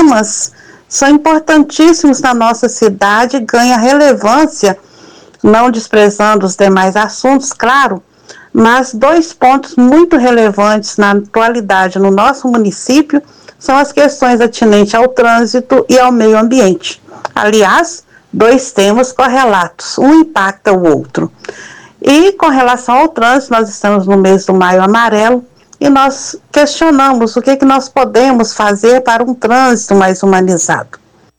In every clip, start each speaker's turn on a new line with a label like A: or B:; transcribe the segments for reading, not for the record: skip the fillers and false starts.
A: temas são importantíssimos na nossa cidade, ganha relevância, não desprezando os demais assuntos, claro, mas 2 pontos muito relevantes na atualidade no nosso município são as questões atinentes ao trânsito e ao meio ambiente. Aliás, 2 temas correlatos, um impacta o outro. E com relação ao trânsito, nós estamos no mês do Maio Amarelo e nós questionamos o que nós podemos fazer para um trânsito mais humanizado.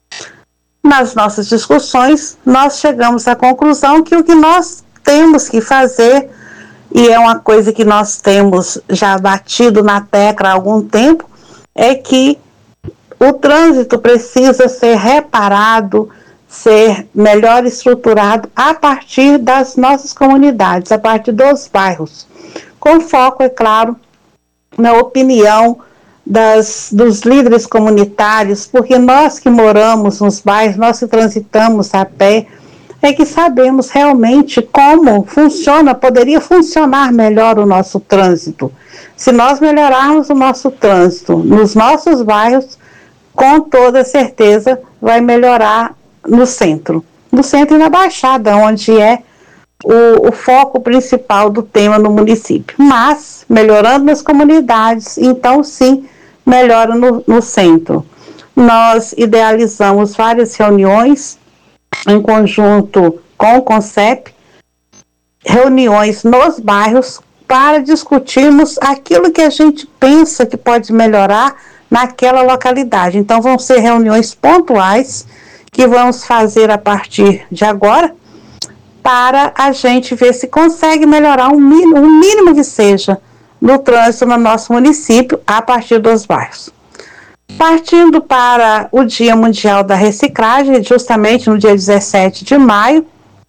A: Nas nossas discussões, nós chegamos à conclusão que o que nós temos que fazer, e é uma coisa que nós temos já batido na tecla há algum tempo, é que o trânsito precisa ser reparado, ser melhor estruturado a partir das nossas comunidades, a partir dos bairros, com foco, é claro, na opinião dos líderes comunitários, porque nós que moramos nos bairros, nós que transitamos a pé, é que sabemos realmente como funciona, poderia funcionar melhor o nosso trânsito. Se nós melhorarmos o nosso trânsito nos nossos bairros, com toda certeza vai melhorar no centro e na Baixada, onde é o foco principal do tema no município. Mas, melhorando nas comunidades, então sim, melhora no centro. Nós idealizamos várias reuniões em conjunto com o CONCEP, reuniões nos bairros para discutirmos aquilo que a gente pensa que pode melhorar naquela localidade. Então vão ser reuniões pontuais que vamos fazer a partir de agora para a gente ver se consegue melhorar o mínimo que seja no trânsito no nosso município a partir dos bairros. Partindo para o Dia Mundial da Reciclagem, justamente no dia 17 de maio,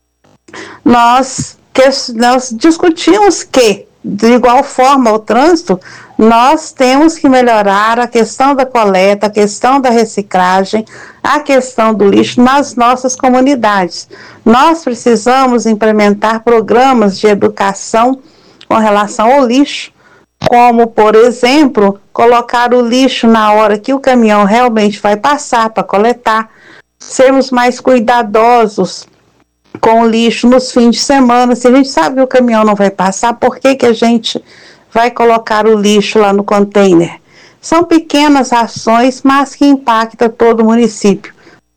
A: nós discutimos que, de igual forma ao trânsito, nós temos que melhorar a questão da coleta, a questão da reciclagem, a questão do lixo nas nossas comunidades. Nós precisamos implementar programas de educação com relação ao lixo, como, por exemplo, colocar o lixo na hora que o caminhão realmente vai passar para coletar, sermos mais cuidadosos com o lixo nos fins de semana. Se a gente sabe que o caminhão não vai passar, por que a gente vai colocar o lixo lá no container? São pequenas ações, mas que impactam todo o município.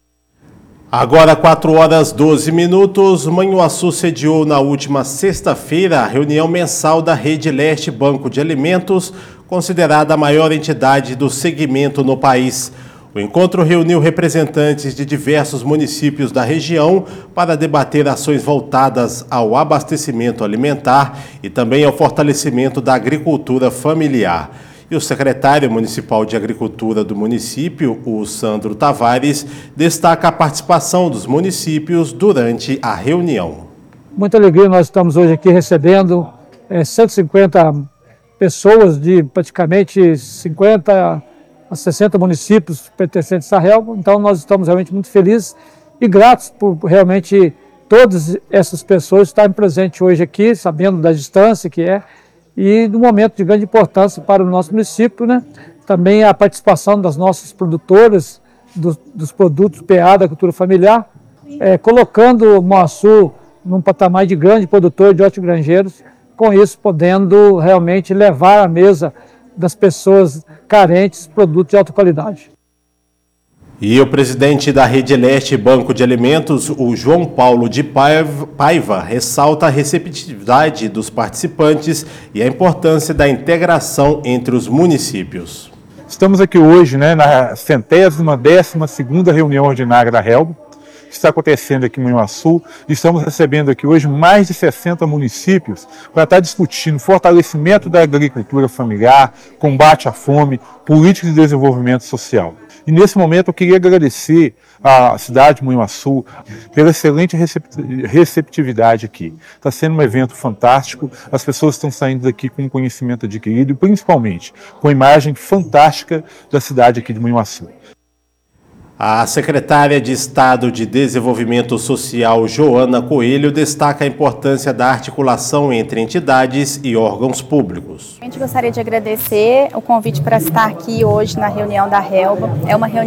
B: Agora, 4h12, Manhuaçu sediou na última sexta-feira a reunião mensal da Rede Leste Banco de Alimentos, considerada a maior entidade do segmento no país. O encontro reuniu representantes de diversos municípios da região para debater ações voltadas ao abastecimento alimentar e também ao fortalecimento da agricultura familiar. E o secretário municipal de Agricultura do município, o Sandro Tavares, destaca a participação dos municípios durante a reunião.
C: Muita alegria, nós estamos hoje aqui recebendo 150 pessoas de praticamente 50 a 60 municípios pertencentes à Relva. Então nós estamos realmente muito felizes e gratos por realmente todas essas pessoas estarem presentes hoje aqui, sabendo da distância que é, e do momento de grande importância para o nosso município, né? Também a participação das nossas produtoras, dos produtos PA da cultura familiar, colocando o Manhuaçu num patamar de grande produtor de hortigranjeiros, com isso podendo realmente levar à mesa das pessoas carentes produtos de alta qualidade.
B: E o presidente da Rede Leste Banco de Alimentos, o João Paulo de Paiva, ressalta a receptividade dos participantes e a importância da integração entre os municípios.
D: Estamos aqui hoje, na 112ª reunião ordinária da Relva, que está acontecendo aqui em Manhuaçu. Estamos recebendo aqui hoje mais de 60 municípios para estar discutindo fortalecimento da agricultura familiar, combate à fome, políticas de desenvolvimento social. E nesse momento eu queria agradecer à cidade de Manhuaçu pela excelente receptividade aqui. Está sendo um evento fantástico, as pessoas estão saindo daqui com conhecimento adquirido e principalmente com a imagem fantástica da cidade aqui de Manhuaçu.
B: A secretária de Estado de Desenvolvimento Social, Joana Coelho, destaca a importância da articulação entre entidades e órgãos públicos.
E: A gente gostaria de agradecer o convite para estar aqui hoje na reunião da Relva. É uma reunião